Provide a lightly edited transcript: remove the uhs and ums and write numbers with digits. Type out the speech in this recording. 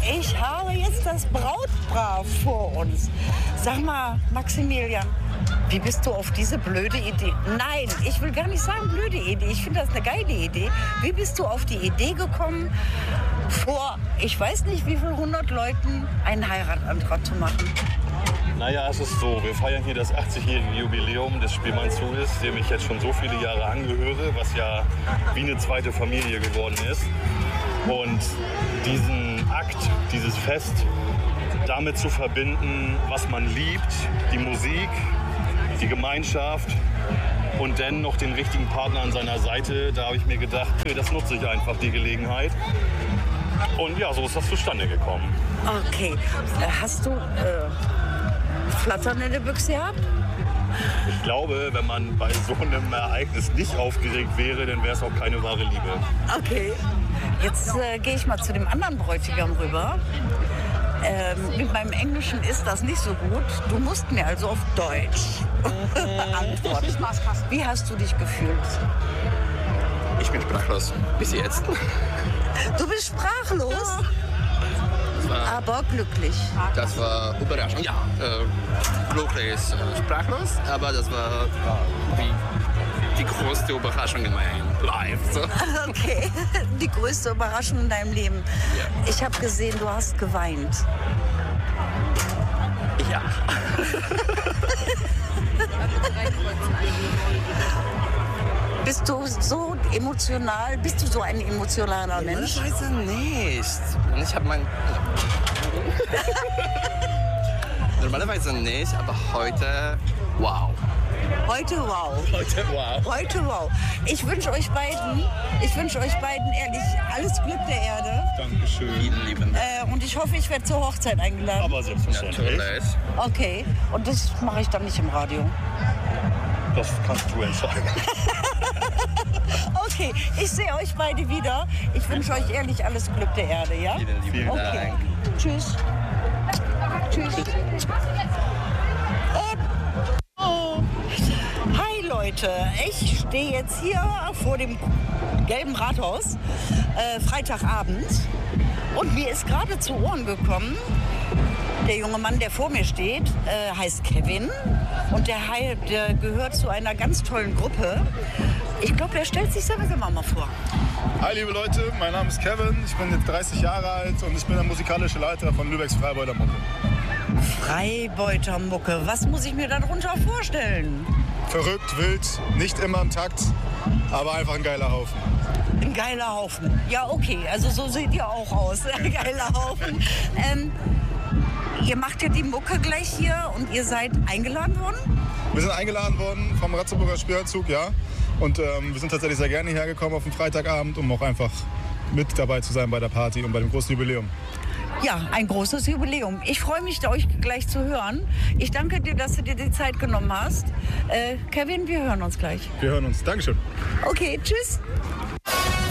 ich habe jetzt das Brautpaar vor uns. Sag mal, Maximilian, wie bist du auf diese blöde Idee? Nein, ich will gar nicht sagen blöde Idee. Ich finde das eine geile Idee. Wie bist du auf die Idee gekommen, vor, ich weiß nicht wie viel 100 Leuten einen Heiratsantrag zu machen? Naja, es ist so, wir feiern hier das 80-jährige Jubiläum des Spielmannszuges, dem ich jetzt schon so viele Jahre angehöre, was ja wie eine zweite Familie geworden ist. Und diesen Akt, dieses Fest damit zu verbinden, was man liebt, die Musik, die Gemeinschaft und dann noch den richtigen Partner an seiner Seite, da habe ich mir gedacht, das nutze ich einfach, die Gelegenheit. Und ja, so ist das zustande gekommen. Okay, hast du Flattern in der Büchse gehabt? Ich glaube, wenn man bei so einem Ereignis nicht aufgeregt wäre, dann wäre es auch keine wahre Liebe. Okay, jetzt gehe ich mal zu dem anderen Bräutigam rüber. Mit meinem Englischen ist das nicht so gut. Du musst mir also auf Deutsch antworten. Wie hast du dich gefühlt? Ich bin sprachlos. Bis jetzt. Du bist sprachlos, aber glücklich. Das war Überraschung. Ja, glücklich ist sprachlos, aber das war wie die größte Überraschung in meinem Life. So. Okay, die größte Überraschung in deinem Leben. Ja. Ich habe gesehen, du hast geweint. Ja. Bist du so emotional? Bist du so ein emotionaler Mensch? Normalerweise nicht. Und ich habe Normalerweise nicht, aber heute wow. Heute wow. Heute wow. Heute wow. Ich wünsche euch beiden ehrlich alles Glück der Erde. Dankeschön. Vielen lieben Dank. Und ich hoffe, ich werde zur Hochzeit eingeladen. Aber selbstverständlich. Natürlich. Okay, und das mache ich dann nicht im Radio. Das kannst du entscheiden. Okay, ich sehe euch beide wieder. Ich wünsche euch ehrlich alles Glück der Erde, ja? Vielen lieben Okay. Dank. Tschüss. Tschüss. Hi Leute, ich stehe jetzt hier vor dem gelben Rathaus, Freitagabend, und mir ist gerade zu Ohren gekommen, der junge Mann, der vor mir steht, heißt Kevin und der gehört zu einer ganz tollen Gruppe. Ich glaube, der stellt sich selber mal vor. Hi liebe Leute, mein Name ist Kevin, ich bin jetzt 30 Jahre alt und ich bin der musikalische Leiter von Lübecks Freibeuter Mucke. Freibeuter Mucke, was muss ich mir darunter vorstellen? Verrückt, wild, nicht immer im Takt, aber einfach ein geiler Haufen. Ein geiler Haufen. Ja, okay, also so seht ihr auch aus. Ein geiler Haufen. Ihr macht ja die Mucke gleich hier und ihr seid eingeladen worden? Wir sind eingeladen worden vom Ratzeburger Spielzug, ja. Und wir sind tatsächlich sehr gerne hierher gekommen auf den Freitagabend, um auch einfach mit dabei zu sein bei der Party und bei dem großen Jubiläum. Ja, ein großes Jubiläum. Ich freue mich, euch gleich zu hören. Ich danke dir, dass du dir die Zeit genommen hast. Kevin, wir hören uns gleich. Wir hören uns. Dankeschön. Okay, tschüss.